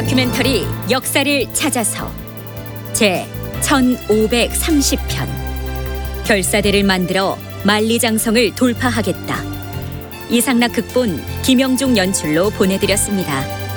다큐멘터리 역사를 찾아서 제 1530편 결사대를 만들어 만리장성을 돌파하겠다. 이상락 극본, 김영중 연출로 보내드렸습니다.